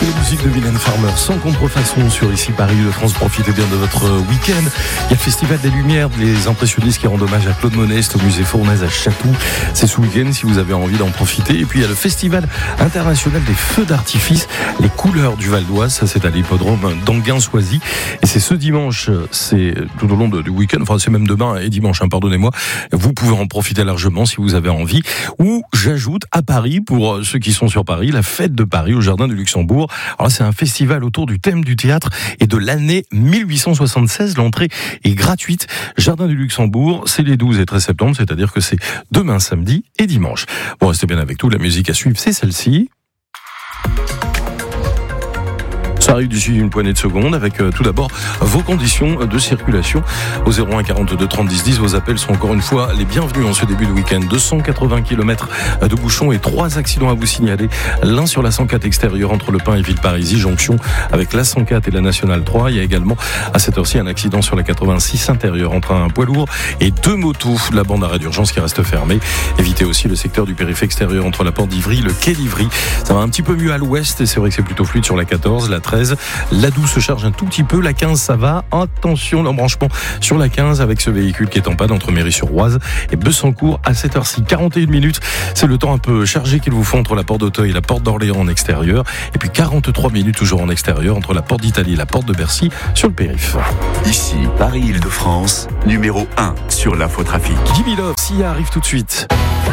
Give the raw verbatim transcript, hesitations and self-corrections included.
la musique de Mylène Farmer sans contrefaçon sur Ici Paris de France. Profitez bien de votre week-end. Il y a le Festival des Lumières, les impressionnistes qui rendent hommage à Claude Monet, au musée Fournaise à Chatou. C'est ce week-end si vous avez envie d'en profiter. Et puis il y a le Festival international des feux d'artifice, les couleurs du Val d'Oise. Ça c'est à l'hippodrome d'Anguin-Soisy. Et c'est ce dimanche, c'est tout au long de, du week-end, enfin c'est même demain et dimanche, hein, pardonnez-moi. Vous pouvez en profiter largement si vous avez envie. Ou j'ajoute à Paris, pour ceux qui sont sur Paris, la fête de Paris au Jardin du Luxembourg. Alors là, c'est un festival autour du thème du théâtre et de l'année mille huit cent soixante-seize. L'entrée est gratuite. Jardin du Luxembourg, c'est les douze et treize septembre, c'est-à-dire que c'est demain samedi et dimanche. Bon, restez bien avec nous, la musique à suivre, c'est celle-ci. Ça arrive d'ici une poignée de secondes avec euh, tout d'abord vos conditions de circulation au zéro un quarante-deux trente dix dix. Vos appels sont encore une fois les bienvenus en ce début de week-end. deux cent quatre-vingts kilomètres de bouchons et trois accidents à vous signaler. L'un sur la cent quatre extérieure entre Le Pin et Villeparisis, jonction avec la cent quatre et la Nationale trois. Il y a également à cette heure-ci un accident sur la quatre-vingt-six intérieure entre un poids lourd et deux motos. La bande d'arrêt d'urgence qui reste fermée. Évitez aussi le secteur du périph' extérieur entre la porte d'Ivry, le quai d'Ivry. Ça va un petit peu mieux à l'ouest et c'est vrai que c'est plutôt fluide sur la quatorze, la treize. La douze se charge un tout petit peu, la quinze ça va. Attention l'embranchement sur la quinze avec ce véhicule qui est en panne entre Méry-sur-Oise et Bessancourt à cette heure-ci. quarante et une minutes, c'est le temps un peu chargé qu'il vous faut entre la porte d'Auteuil et la porte d'Orléans en extérieur. Et puis quarante-trois minutes toujours en extérieur entre la porte d'Italie et la porte de Bercy sur le périph'. Ici, Paris-Île-de-France, numéro un sur l'infotrafic. Jimmy Love, Sia arrive tout de suite.